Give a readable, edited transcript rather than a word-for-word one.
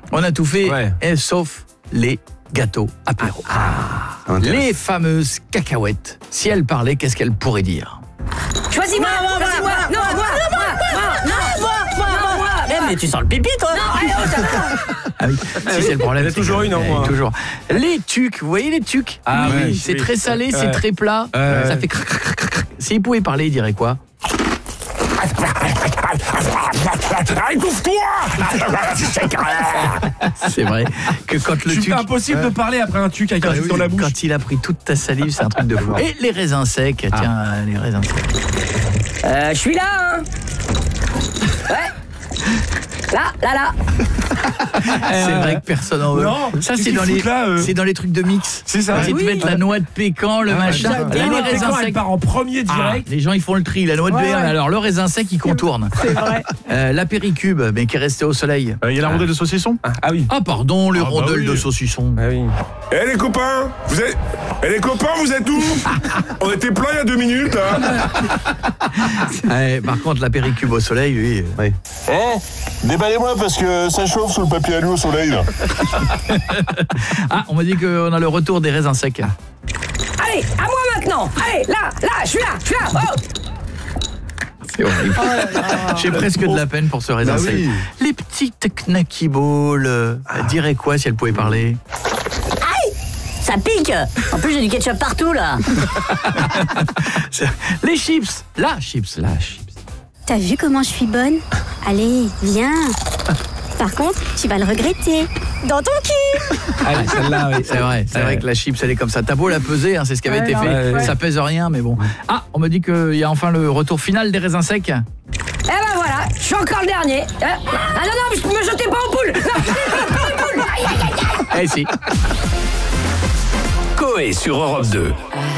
On a tout fait, sauf les gâteaux apéro. Les fameuses cacahuètes. Si elles parlaient, qu'est-ce qu'elles pourraient dire? Choisis-moi. Non, moi. Mais tu sens le pipi, toi? Ah oui, si c'est le problème. Il y en a toujours une en moins. Toujours. Les tucs, vous voyez les tucs? Oui. C'est très salé, c'est très plat. Ça fait crac, crac, crac, crac. S'ils pouvaient parler, ils diraient quoi? C'est vrai que quand le tuc... C'est impossible de parler après un tuc avec un tuc dans la bouche. Quand il a pris toute ta salive, c'est un truc de fou. Et les raisins secs, tiens, les raisins secs. Je suis là, hein. Ouais. Là. C'est vrai que personne en veut. Non, ça c'est dans les trucs de mix. C'est ça. Ils te mettent la noix de pécan, le machin. La noix de pécan, elle part en premier direct. Les gens ils font le tri, la noix de pécan. Alors le raisin sec il contourne. C'est vrai. L'apéricube, mais qui est resté au soleil. Il y a la rondelle de saucisson. Ah oui. Ah pardon, les rondelles de saucisson. Ah oui. Eh les copains, vous êtes où? On était plein il y a 2 minutes Par contre l'apéricube au soleil, lui. Déballez-moi parce que ça chauffe sous le papier alu au soleil là. On m'a dit qu'on a le retour des raisins secs. Allez, à moi maintenant. Allez, là, je suis là. Oh. C'est horrible. J'ai presque de la peine pour ce raisin sec. Les petites knacky balls, elles diraient quoi si elles pouvaient parler? Ça pique. En plus, j'ai du ketchup partout, là. Les chips. La chips. T'as vu comment je suis bonne? Allez, viens. Par contre, tu vas le regretter. Dans ton cul. Allez, celle-là, oui. C'est vrai que la chips, elle est comme ça. T'as beau la peser, c'est ce qui avait été fait. Ça pèse rien, mais bon. On me dit qu'il y a enfin le retour final des raisins secs. Eh ben voilà, je suis encore le dernier. Non, je me jetez pas aux poules. Si. Coé sur Europe 2.